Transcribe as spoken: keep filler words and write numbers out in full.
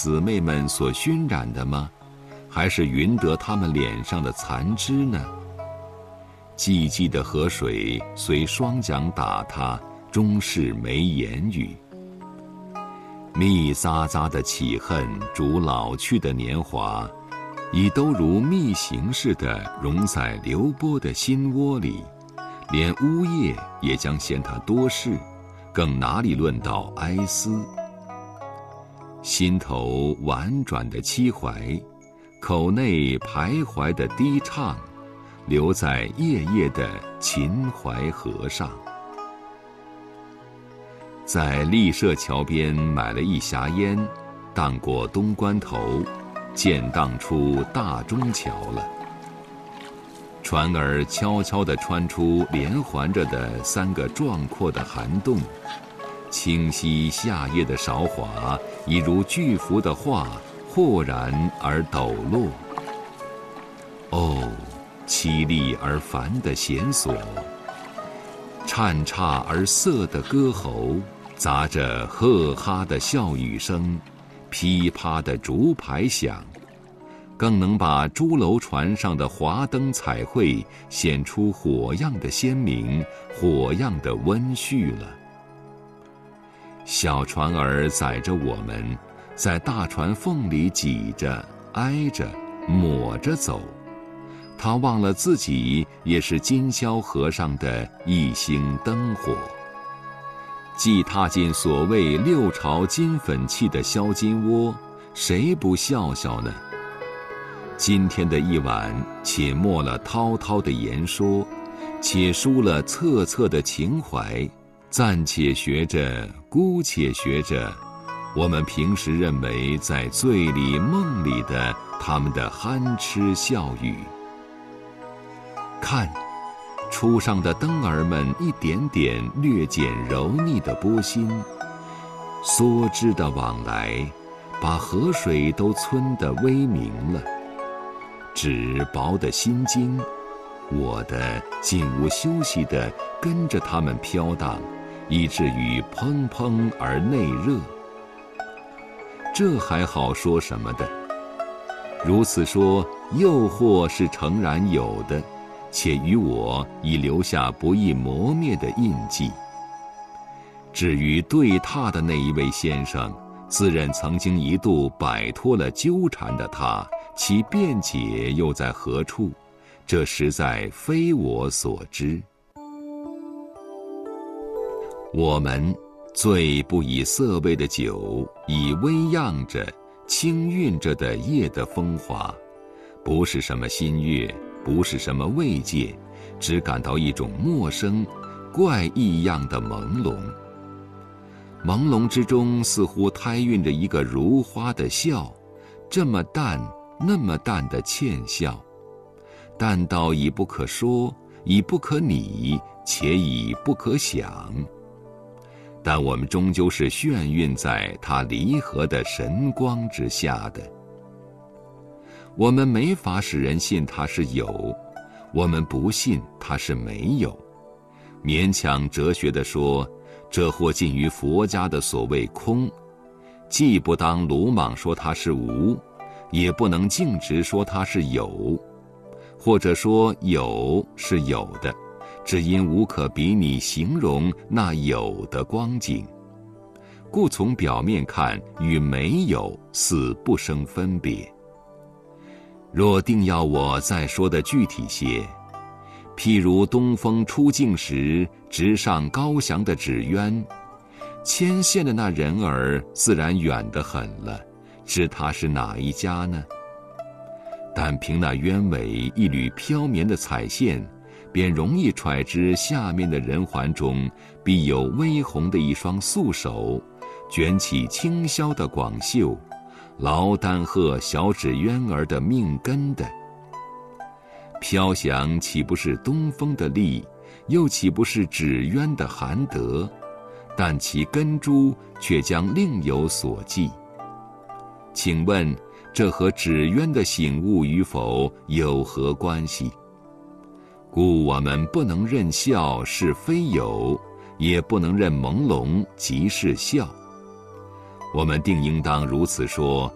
姊妹们所熏染的吗？还是匀得他们脸上的残枝呢？寂寂的河水虽双桨打它，终是没言语。密匝匝的起恨逐老去的年华，已都如密行似的融在流波的心窝里，连呜咽也将嫌他多事，更哪里论到哀思。心头婉转的凄怀，口内徘徊的低唱，留在夜夜的秦淮河上。在丽舍桥边买了一匣烟，荡过东关头，渐荡出大中桥了。船儿悄悄地穿出连环着的三个壮阔的涵洞，清晰夏夜的韶华，已如巨幅的画，豁然而抖落。哦，凄厉而繁的弦索，颤刹而涩的歌喉，杂着呵哈的笑语声，噼啪的竹排响，更能把朱楼船上的华灯彩绘显出火样的鲜明，火样的温煦了。小船儿载着我们，在大船缝里挤着、挨着、抹着走。他忘了自己也是今宵河上的一星灯火。既踏进所谓六朝金粉气的销金窝，谁不笑笑呢？今天的一晚，且没了滔滔的言说，且输了恻恻的情怀，暂且学着，姑且学着，我们平时认为在醉里梦里的他们的憨痴笑语。看，初上的灯儿们一点点略减柔腻的波心，梭织的往来，把河水都皴得微明了。纸薄的心经，我的竟无休息地跟着它们飘荡，以至于砰砰而内热。这还好说什么的？如此说，诱惑是诚然有的，且于我已留下不易磨灭的印记。至于对榻的那一位先生，自认曾经一度摆脱了纠缠的他，其辩解又在何处？这实在非我所知。我们醉不以色味的酒，以微漾着、轻韵着的夜的风华，不是什么新悦，不是什么慰藉，只感到一种陌生、怪异样的朦胧。朦胧之中，似乎胎孕着一个如花的笑，这么淡，那么淡的倩笑，淡到已不可说，已不可拟，且已不可想。但我们终究是眩晕在它离合的神光之下的。我们没法使人信它是有，我们不信它是没有。勉强哲学地说，这或近于佛家的所谓空，既不当鲁莽说它是无，也不能径直说它是有，或者说有是有的，只因无可比拟形容那有的光景，故从表面看与没有似不生分别。若定要我再说的具体些，譬如东风出境时直上高翔的纸鸢，牵线的那人儿自然远得很了，知他是哪一家呢？但凭那鸢尾一缕飘绵的彩线，便容易揣知下面的人环中必有微红的一双素手，卷起轻霄的广袖，劳丹鹤小纸鸢儿的命根的。飘翔岂不是东风的力，又岂不是纸鸢的含德？但其根株却将另有所寄。请问这和纸鸢的醒悟与否有何关系？故我们不能认笑是非有，也不能认朦胧即是笑。我们定应当如此说，